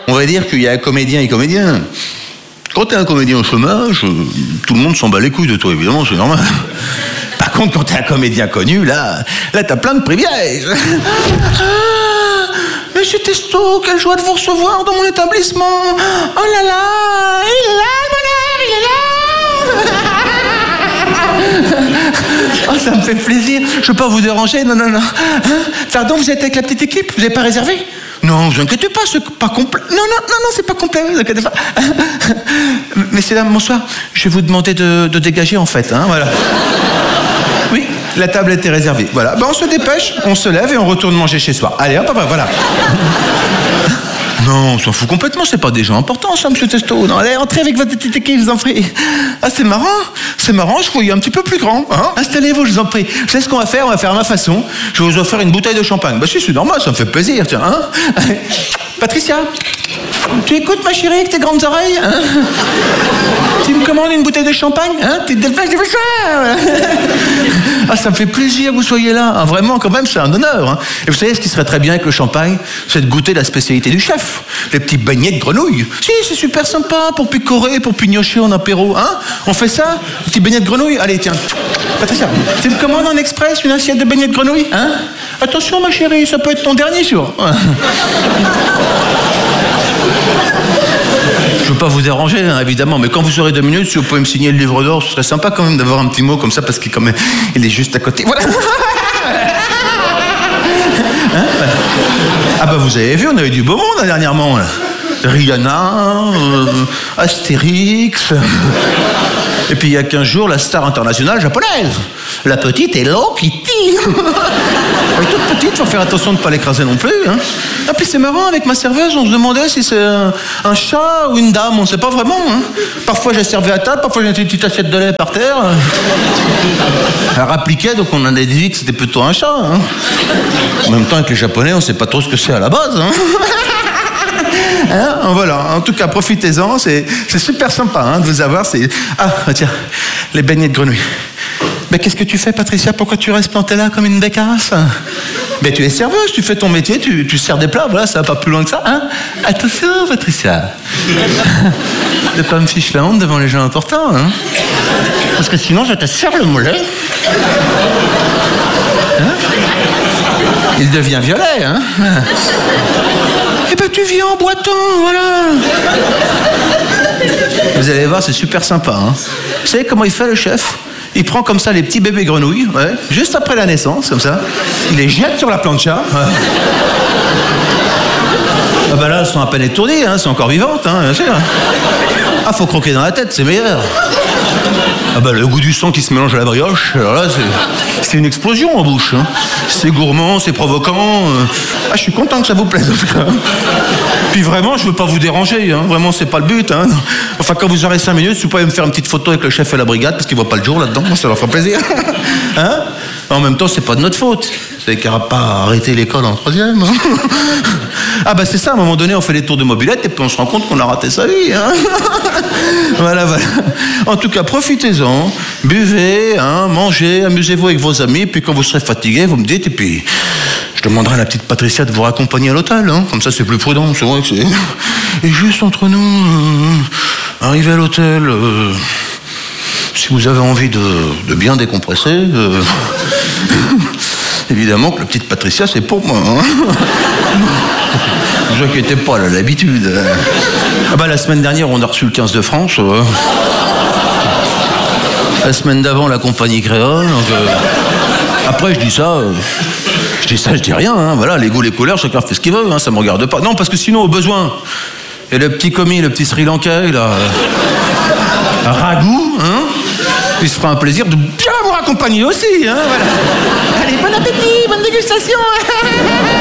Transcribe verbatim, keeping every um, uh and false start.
On va dire qu'il y a un comédien et comédien. Quand t'es un comédien au chômage, euh, tout le monde s'en bat les couilles de toi, évidemment, c'est normal. Par contre, quand t'es un comédien connu, là, là t'as plein de privilèges. Ah, Monsieur Testo, quelle joie de vous recevoir dans mon établissement. Oh là là, il est là, le bonheur, il est là. Oh, ça me fait plaisir. Je peux pas vous déranger, non, non, non. Hein? Pardon, vous êtes avec la petite équipe? Vous n'avez pas réservé? Non, vous inquiétez pas, c'est pas complet. Non, non, non, non, c'est pas complet, vous inquiétez pas. Messieurs, dames, bonsoir. Je vais vous demander de, de dégager, en fait, hein, voilà. Oui, la table était réservée. Voilà, ben, on se dépêche, on se lève et on retourne manger chez soi. Allez, hop, hop, voilà. Non, on s'en fout complètement, c'est pas des gens importants, ça, monsieur Testo. Non, allez, entrez avec votre petite équipe, je vous en prie. Ah, c'est marrant, c'est marrant, je croyais un petit peu plus grand. Hein. Installez-vous, je vous en prie. Vous savez ce qu'on va faire? On va faire à ma façon. Je vais vous offrir une bouteille de champagne. Bah si, c'est normal, ça me fait plaisir, tiens. Hein. Patricia, tu écoutes, ma chérie, avec tes grandes oreilles, hein? Tu me commandes une bouteille de champagne, hein? T'es delphin, je fais ça. Ah, ça me fait plaisir que vous soyez là. Ah, vraiment, quand même, c'est un honneur. Hein. Et vous savez, ce qui serait très bien avec le champagne, c'est de goûter la spécialité du chef. Les petits beignets de grenouille. Si, c'est super sympa pour picorer, pour pignocher en apéro, hein? On fait ça? Les petits beignets de grenouille? Allez, tiens. Patricia, tu me commandes en express une assiette de beignets de grenouille, hein? Attention, ma chérie, ça peut être ton dernier jour. Je veux pas vous déranger, hein, évidemment, mais quand vous aurez deux minutes, si vous pouvez me signer le livre d'or, ce serait sympa quand même d'avoir un petit mot comme ça, parce qu'il quand même, il est juste à côté. Voilà. Hein? Ah bah vous avez vu, on a eu du beau monde hein, dernièrement. Là. Rihanna, euh, Astérix. Et puis il y a quinze jours, la star internationale japonaise. La petite Hello Kitty. Elle est toute petite, faut faire attention de ne pas l'écraser non plus. Hein. Et puis c'est marrant, avec ma serveuse, on se demandait si c'est un, un chat ou une dame, on ne sait pas vraiment. Hein. Parfois j'ai servi à table, parfois j'ai une petite assiette de lait par terre. Elle rappliquait, donc on en a dit que c'était plutôt un chat. Hein. En même temps, avec les Japonais, on ne sait pas trop ce que c'est à la base. Hein. Hein, voilà, en tout cas, profitez-en, c'est, c'est super sympa hein, de vous avoir. C'est... Ah, tiens, les beignets de grenouille. Mais qu'est-ce que tu fais, Patricia? Pourquoi tu restes plantée là comme une bécasse? Mais tu es serveuse, tu fais ton métier, tu, tu sers des plats, voilà, ça va pas plus loin que ça. Hein? Attention, Patricia. Ne pas me fiche la honte devant les gens importants. Hein? Parce que sinon, je te serre le mollet. Hein? Il devient violet, hein? Eh ben, tu viens en boitant, voilà. Vous allez voir, c'est super sympa. Hein. Vous savez comment il fait, le chef? Il prend comme ça les petits bébés grenouilles, ouais, juste après la naissance, comme ça. Il les jette sur la plancha. Ouais. Ah bah là, elles sont à peine étourdies, hein, c'est encore vivantes, hein, bien sûr. Ah, faut croquer dans la tête, c'est meilleur. Ah bah le goût du sang qui se mélange à la brioche, alors là, c'est, c'est une explosion en bouche. Hein. C'est gourmand, c'est provoquant. Ah, je suis content que ça vous plaise, en tout cas. Puis vraiment, je veux pas vous déranger, hein. Vraiment, c'est pas le but. Hein. Enfin, quand vous aurez cinq minutes, si vous pouvez me faire une petite photo avec le chef et la brigade, parce qu'il voit pas le jour là-dedans, moi, ça leur fera plaisir. Hein? En même temps, c'est pas de notre faute. C'est qu'il n'aura pas arrêté l'école en troisième. Hein. Ah bah c'est ça, à un moment donné, on fait les tours de mobilette et puis on se rend compte qu'on a raté sa vie. Hein. Voilà, voilà. En tout cas, profitez-en, buvez, hein, mangez, amusez-vous avec vos amis, puis quand vous serez fatigué, vous me dites, et puis je demanderai à la petite Patricia de vous raccompagner à l'hôtel. Hein. Comme ça, c'est plus prudent, c'est vrai que c'est... Et juste entre nous, euh, arrivé à l'hôtel... Euh, si vous avez envie de, de bien décompresser, euh, évidemment que la petite Patricia, c'est pour moi. Hein. Ne vous inquiétez pas, elle a l'habitude. Ah bah, la semaine dernière, on a reçu le quinze de France. Euh. La semaine d'avant, la compagnie créole. Donc, euh. Après, je dis ça... Euh... Je dis ça, je dis rien. Hein. Voilà, les goûts, les couleurs, chacun fait ce qu'il veut. Hein. Ça me regarde pas. Non, parce que sinon, au besoin... Et le petit commis, le petit Sri Lankais, là... Euh... Ragout, hein. Il se fera un plaisir de bien vous accompagner aussi, hein, voilà. Allez, bon appétit, bonne dégustation.